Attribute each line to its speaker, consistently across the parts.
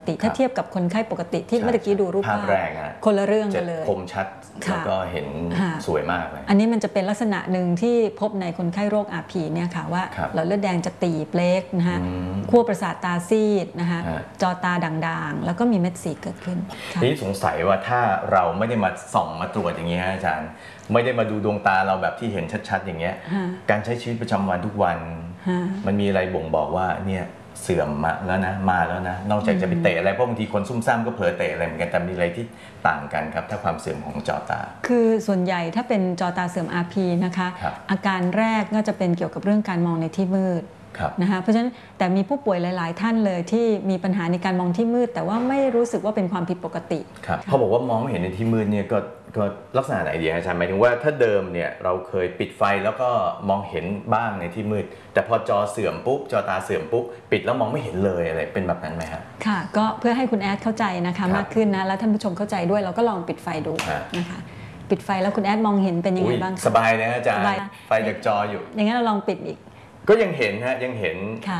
Speaker 1: ถ้าเทียบกับคนไข้ปกติที่เมื่อกี้ดูรูปภาพ
Speaker 2: แรก
Speaker 1: คนละเรื่องกันเลย
Speaker 2: คมชัดแล้วก็เห็นสวยมากเลย
Speaker 1: อันนี้มันจะเป็นลักษณะหนึ่งที่พบในคนไข้โรค RP เนี่ยค่ะว่าหลอดเลือดแดงจะตีบเล็กนะฮะขั้วประสาทตาซีดนะคะจอตาด่างๆแล้วก็มีเม็ดสีเกิดขึ้น
Speaker 2: นี่สงสัยว่าถ้าเราไม่ได้มาส่องมาตรวจอย่างนี้อาจารย์ไม่ได้มาดูดวงตาเราแบบที่เห็นชัดๆอย่างเงี้ยการใช้ชีวิตประจำวันทุกวันมันมีอะไรบ่งบอกว่าเนี่ยเสื่อมมาแล้วนะมาแล้วนะนอกจากจะไปเตะอะไรเพราะบางทีคนซุ่มซ่ามก็เผลอเตะอะไรเหมือนกันแต่มีอะไรที่ต่างกันครับถ้าความเสื่อมของจอตา
Speaker 1: คือส่วนใหญ่ถ้าเป็นจอตาเสื่อม RP นะคะอาการแรกก็จะเป็นเกี่ยวกับเรื่องการมองในที่มืดนะคะเพราะฉะนั้นแต่มีผู้ป่วยหลายๆท่านเลยที่มีปัญหาในการมองที่มืดแต่ว่าไม่รู้สึกว่าเป็นความผิดปกติ
Speaker 2: เขาบอกว่ามองไม่เห็นในที่มืดเนี่ยก็ลักษณะไหนดีอาจารย์หมายถึงว่าถ้าเดิมเนี่ยเราเคยปิดไฟแล้วก็มองเห็นบ้างในที่มืดแต่พอจอเสื่อมปุ๊บจอตาเสื่อมปุ๊บปิดแล้วมองไม่เห็นเลยอะไรเป็นแบบนั้นไหมครับ
Speaker 1: ค่ะก็เพื่อให้คุณแอดเข้าใจนะคะมากขึ้นนะแล้วท่านผู้ชมเข้าใจด้วยเราก็ลองปิดไฟดูนะคะปิดไฟแล้วคุณแอดมองเห็นเป็นยังไงบ้าง
Speaker 2: สบายนะอาจารย์ไฟจากจออยู่
Speaker 1: อย่างนั้นเราลองปิดอีก
Speaker 2: ก็ยังเห็นฮะยังเห็น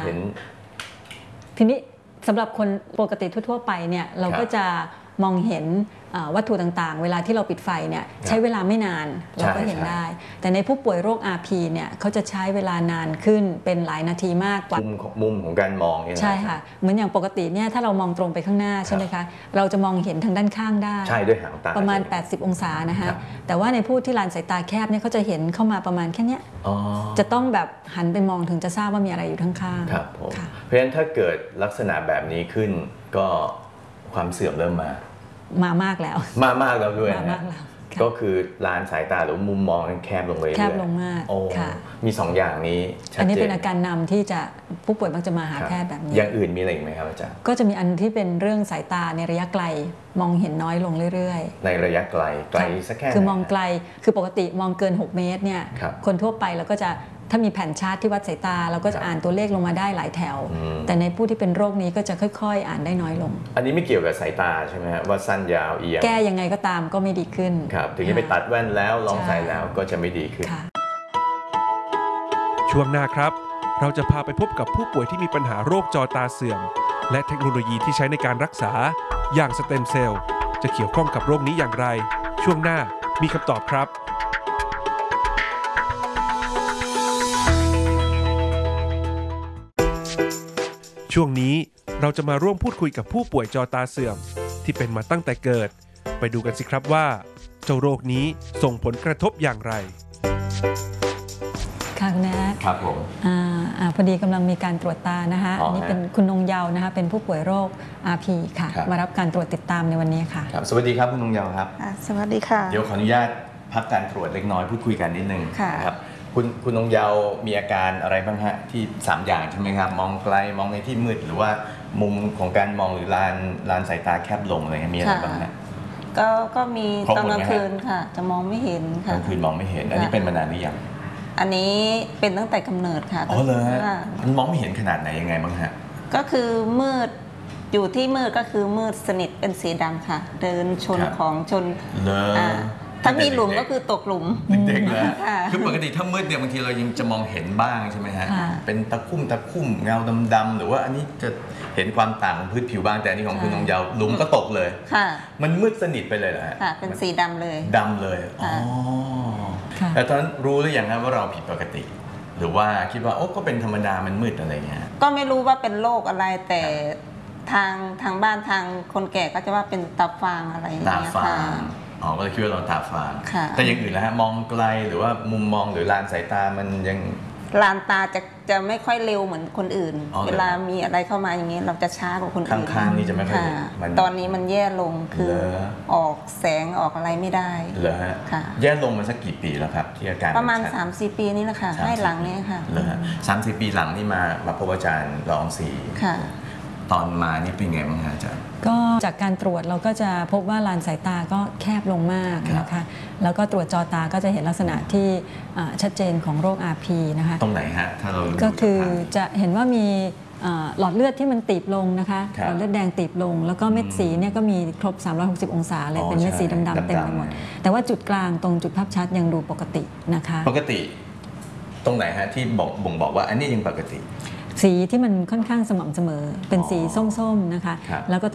Speaker 1: ทีนี้สำหรับคนปกติทั่วๆไปเนี่ยเราก็จะมองเห็นวัตถุต่างๆเวลาที่เราปิดไฟเนี่ยใช้เวลาไม่นานเราก็เห็นได้แต่ในผู้ป่วยโรค RP เนี่ยเขาจะใช้เวลานานขึ้นเป็นหลายนาทีมากกว่า
Speaker 2: มุมของการมอง
Speaker 1: ใช่ค่ะเหมือนอย่างปกติเนี่ยถ้าเรามองตรงไปข้างหน้าใช่ไหมคะเราจะมองเห็นทางด้านข้างได้
Speaker 2: ใช่ด้วยหางตา
Speaker 1: ประมาณ80องศานะคะแต่ว่าในผู้ที่ลานสายตาแคบเนี่ยเขาจะเห็นเข้ามาประมาณแค่นี้จะต้องแบบหันไปมองถึงจะทราบว่ามีอะไรอยู่ข้าง
Speaker 2: ๆครับผมเพราะฉะนั้นถ้าเกิดลักษณะแบบนี้ขึ้นก็ความเสื่อมเริ่ม
Speaker 1: มากแล้ว
Speaker 2: มากแล้วด้วยนะก็คือลานสายตาหรือมุมมองแคบลงเลย
Speaker 1: แคบลงมาก
Speaker 2: มี2อย่างนี้
Speaker 1: อันนี้เป็นอาการนำที่จะผู้ป่วยมักจะมาหาแพทย์แบบนี้
Speaker 2: อย่างอื่นมีอะไรอีกไหมครับอาจารย์
Speaker 1: ก็จะมีอันที่เป็นเรื่องสายตาในระยะไกลมองเห็นน้อยลงเรื่อย
Speaker 2: ๆในระยะไกลสักแค่
Speaker 1: คือมองไกลคือปกติมองเกิน6เมตรเนี่ยคนทั่วไปเราก็จะถ้ามีแผ่นชาร์ตที่วัดสายตาเราก็จะอ่านตัวเลขลงมาได้หลายแถวแต่ในผู้ที่เป็นโรคนี้ก็จะค่อยๆอ่านได้น้อยลง
Speaker 2: อันนี้ไม่เกี่ยวกับสายตาใช่ไหมว่าสั้นยาวเอียง
Speaker 1: แก้ยังไงก็ตามก็ไม่ดีขึ้น
Speaker 2: ครับถึงจะไปตัดแว่นแล้วลองใส่แล้วก็จะไม่ดีขึ้น
Speaker 3: ช่วงหน้าครับเราจะพาไปพบกับผู้ป่วยที่มีปัญหาโรคจอตาเสื่อมและเทคโนโลยีที่ใช้ในการรักษาอย่างสเต็มเซลล์จะเกี่ยวข้องกับโรคนี้อย่างไรช่วงหน้ามีคำตอบครับช่วงนี้เราจะมาร่วมพูดคุยกับผู้ป่วยจอตาเสื่อมที่เป็นมาตั้งแต่เกิดไปดูกันสิครับว่าเจ้าโรคนี้ส่งผลกระทบอย่างไร
Speaker 1: ค่ะคุณแม่
Speaker 2: ครับผม
Speaker 1: พอดีกำลังมีการตรวจตานะคะอันนี้เป็นคุณนงเยาว์นะคะเป็นผู้ป่วยโรค RP ค่ะมารับการตรวจติดตามในวันนี้ค่ะ
Speaker 2: สวัสดีครับคุณนงเยาว์ครับ
Speaker 4: สวัสดีค่ะ
Speaker 2: เดี๋ยวขออนุญาตพักการตรวจเล็กน้อยพูดคุยกันนิดนึงครับคุณนงเยาว์มีอาการอะไรบ้างฮะที่3อย่างใช่ไหมครับมองไกลมองในที่มืดหรือว่ามุมของการมองหรือลานสายตาแคบลงอะไรมีอะไรบ้างฮะ
Speaker 4: ก็มีตอนกลางคืนค่ะจะมองไม่เห็นค่ะ
Speaker 2: กลางคืนมองไม่เห็นอันนี้เป็นมานานหรือยัง
Speaker 4: อันนี้เป็นตั้งแต่กำเนิดค่ะ
Speaker 2: อ๋อเลยมันมองไม่เห็นขนาดไหนยังไงบ้างฮะ
Speaker 4: ก็คือมืดอยู่ที่มืดก็คือมืดสนิทเป็นสีดำค่ะเดินชนของชนถ้ามีหลุมก็คือตกหลุม
Speaker 2: เด็กๆเลยคือปกติถ้ามืดเนี่ยบางทีเรายังจะมองเห็นบ้างใช่ไหมฮะเป็นตะคุ่มเงาดำๆหรือว่าอันนี้จะเห็นความต่างของพื้นผิวบ้างแต่อันนี้ของคุณนงเยาว์หลุมก็ตกเลยมันมืดสนิทไปเลยเหรอฮะ
Speaker 4: เป็นสีดำเลย
Speaker 2: อ๋อแต่ตอนนั้นรู้หรือยังครับว่าเราผิดปกติหรือว่าคิดว่าโอ้ก็เป็นธรรมดามันมืดอะไรเงี้ย
Speaker 4: ก็ไม่รู้ว่าเป็นโรคอะไรแต่ทางบ้านทางคนแก่ก็จะว่าเป็นตาฟางอะไรอย่างเงี้ยค่ะ
Speaker 2: ก็เลยคิดว่าเราตาฟางแต่อย่างอื่นแล้วฮะมองไกลหรือว่ามุมมองหรือลานสายตามันยัง
Speaker 4: ลานตาจะไม่ค่อยเร็วเหมือนคนอื่นเวลามีอะไรเข้ามาอย่างนี้เราจะช้ากว่าคนอื่น
Speaker 2: ข้างๆนี่จะไม่ค่อย
Speaker 4: ตอนนี้มันแย่ลงคือออกแสงออกอะไรไม่ได้
Speaker 2: เหรอฮะแย่ลงมาสักกี่ปีแล้วครับที่อาการ
Speaker 4: ประมาณ 3-4 ปีนี้แหละค่ะให้หลังนี้ค่ะ
Speaker 2: เหรอฮะ3-4 ปีหลังนี่มาพบอาจารย์ละอองศรีตอนมานี่เป็นไงบ้างอาจารย์
Speaker 1: ก็จากการตรวจเราก็จะพบว่าลานสายตาก็แคบลงมากนะคะแล้วก็ตรวจจอตาก็จะเห็นลักษณะที่ชัดเจนของโรค RP นะคะ
Speaker 2: ตรงไหนฮะถ้าเรา
Speaker 1: ก็คือจะเห็นว่ามีหลอดเลือดที่มันตีบลงนะคะหลอดเลือดแดงตีบลงแล้วก็เม็ดสีเนี่ยก็มีครบ360องศาเลยเป็นเม็ดสีดำๆเต็มไปหมดแต่ว่าจุดกลางตรงจุดภาพชัดยังดูปกตินะคะ
Speaker 2: ปกติตรงไหนฮะที่บ่งบอกว่าอันนี้ยังปกติ
Speaker 1: สีที่มันค่อนข้างสม่ำเสมอเป็นสีส้มๆนะคะแล้วก็